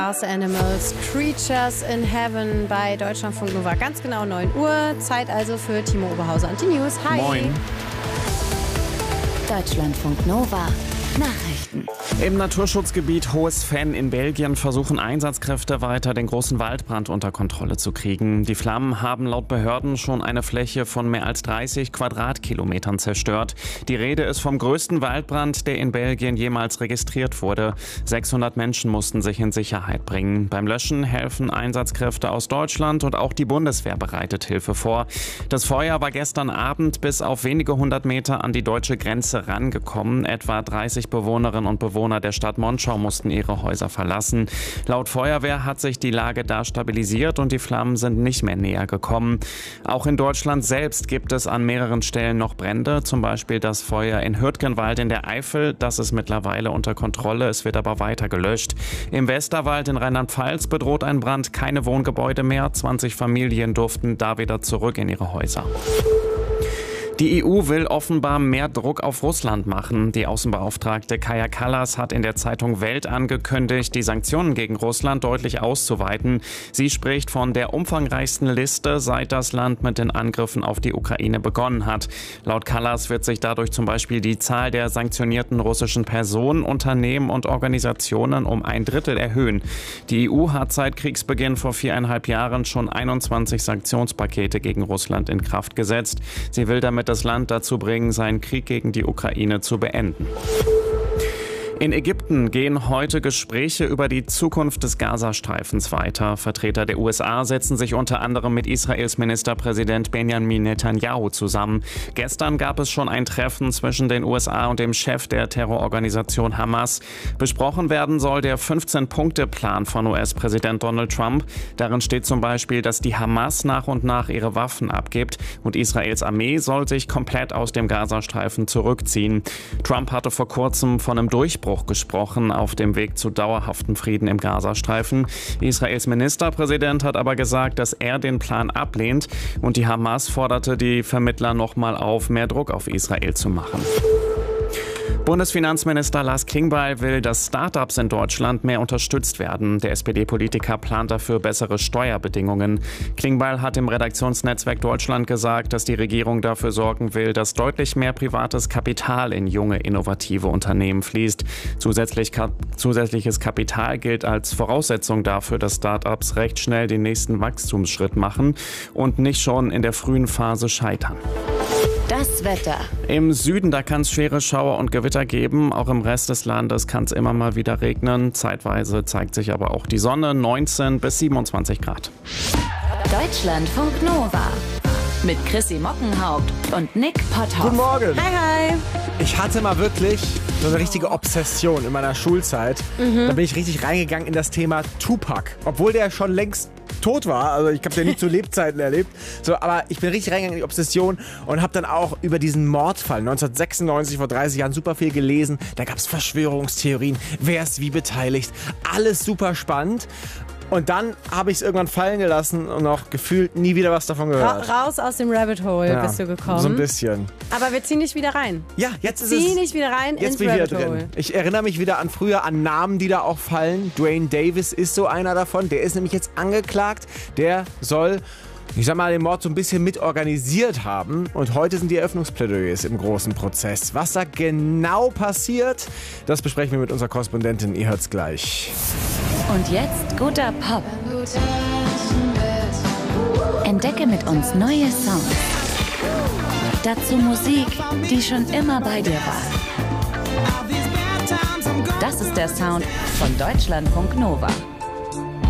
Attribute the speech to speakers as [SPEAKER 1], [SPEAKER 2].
[SPEAKER 1] House Animals, Creatures in Heaven bei Deutschlandfunk Nova. Ganz genau 9 Uhr. Zeit also für Timo Oberhauser und die News. Hi.
[SPEAKER 2] Moin.
[SPEAKER 3] Deutschlandfunk Nova. Nachrichten.
[SPEAKER 2] Im Naturschutzgebiet Hohes Venn in Belgien versuchen Einsatzkräfte weiter, den großen Waldbrand unter Kontrolle zu kriegen. Die Flammen haben laut Behörden schon eine Fläche von mehr als 30 Quadratkilometern zerstört. Die Rede ist vom größten Waldbrand, der in Belgien jemals registriert wurde. 600 Menschen mussten sich in Sicherheit bringen. Beim Löschen helfen Einsatzkräfte aus Deutschland und auch die Bundeswehr bereitet Hilfe vor. Das Feuer war gestern Abend bis auf wenige 100 Meter an die deutsche Grenze rangekommen. Etwa 30 Bewohnerinnen und Bewohner der Stadt Monschau mussten ihre Häuser verlassen. Laut Feuerwehr hat sich die Lage da stabilisiert und die Flammen sind nicht mehr näher gekommen. Auch in Deutschland selbst gibt es an mehreren Stellen noch Brände, zum Beispiel das Feuer in Hürtgenwald in der Eifel. Das ist mittlerweile unter Kontrolle, es wird aber weiter gelöscht. Im Westerwald in Rheinland-Pfalz bedroht ein Brand keine Wohngebäude mehr. 20 Familien durften da wieder zurück in ihre Häuser. Die EU will offenbar mehr Druck auf Russland machen. Die Außenbeauftragte Kaja Kallas hat in der Zeitung Welt angekündigt, die Sanktionen gegen Russland deutlich auszuweiten. Sie spricht von der umfangreichsten Liste, seit das Land mit den Angriffen auf die Ukraine begonnen hat. Laut Kallas wird sich dadurch zum Beispiel die Zahl der sanktionierten russischen Personen, Unternehmen und Organisationen um 1/3 erhöhen. Die EU hat seit Kriegsbeginn vor 4,5 Jahren schon 21 Sanktionspakete gegen Russland in Kraft gesetzt. Sie will damit das Land dazu bringen, seinen Krieg gegen die Ukraine zu beenden. In Ägypten gehen heute Gespräche über die Zukunft des Gazastreifens weiter. Vertreter der USA setzen sich unter anderem mit Israels Ministerpräsident Benjamin Netanyahu zusammen. Gestern gab es schon ein Treffen zwischen den USA und dem Chef der Terrororganisation Hamas. Besprochen werden soll der 15-Punkte-Plan von US-Präsident Donald Trump. Darin steht zum Beispiel, dass die Hamas nach und nach ihre Waffen abgibt und Israels Armee soll sich komplett aus dem Gazastreifen zurückziehen. Trump hatte vor kurzem von einem Durchbruch gesprochen auf dem Weg zu dauerhaften Frieden im Gazastreifen. Israels Ministerpräsident hat aber gesagt, dass er den Plan ablehnt und die Hamas forderte die Vermittler nochmal auf, mehr Druck auf Israel zu machen. Bundesfinanzminister Lars Klingbeil will, dass Start-ups in Deutschland mehr unterstützt werden. Der SPD-Politiker plant dafür bessere Steuerbedingungen. Klingbeil hat im Redaktionsnetzwerk Deutschland gesagt, dass die Regierung dafür sorgen will, dass deutlich mehr privates Kapital in junge, innovative Unternehmen fließt. Zusätzliches Kapital gilt als Voraussetzung dafür, dass Start-ups recht schnell den nächsten Wachstumsschritt machen und nicht schon in der frühen Phase scheitern.
[SPEAKER 3] Das Wetter.
[SPEAKER 2] Im Süden, da kann es schwere Schauer und Gewitter geben. Auch im Rest des Landes kann es immer mal wieder regnen. Zeitweise zeigt sich aber auch die Sonne, 19 bis 27 Grad.
[SPEAKER 3] Deutschlandfunk Nova. Mit Chrissy Mockenhaupt und Nick Potthoff.
[SPEAKER 4] Guten Morgen.
[SPEAKER 1] Hi, hi.
[SPEAKER 4] Ich hatte mal wirklich so eine richtige Obsession in meiner Schulzeit. Da bin ich richtig reingegangen in das Thema Tupac. Obwohl der schon längst tot war, also ich habe den nie zu Lebzeiten erlebt, so, aber ich bin richtig reingegangen in die Obsession und habe dann auch über diesen Mordfall 1996, vor 30 Jahren, super viel gelesen. Da gab es Verschwörungstheorien, wer ist wie beteiligt, alles super spannend. Und dann habe ich es irgendwann fallen gelassen und auch gefühlt nie wieder was davon gehört.
[SPEAKER 1] Raus aus dem Rabbit Hole bist du gekommen.
[SPEAKER 4] So ein bisschen.
[SPEAKER 1] Aber wir ziehen dich wieder rein.
[SPEAKER 4] Ja, jetzt ist
[SPEAKER 1] Zieh nicht wieder rein
[SPEAKER 4] Jetzt
[SPEAKER 1] ins
[SPEAKER 4] bin ich
[SPEAKER 1] Rabbit
[SPEAKER 4] wieder
[SPEAKER 1] Hole.
[SPEAKER 4] drin. Ich erinnere mich wieder an früher, an Namen, die da auch fallen. Dwayne Davis ist so einer davon. Der ist nämlich jetzt angeklagt. Der soll, ich sag mal, den Mord so ein bisschen mitorganisiert haben. Und heute sind die Eröffnungsplädoyers im großen Prozess. Was da genau passiert, das besprechen wir mit unserer Korrespondentin. Ihr hört's gleich.
[SPEAKER 3] Und jetzt guter Pop. Entdecke mit uns neue Songs. Dazu Musik, die schon immer bei dir war. Das ist der Sound von Deutschlandfunk Nova.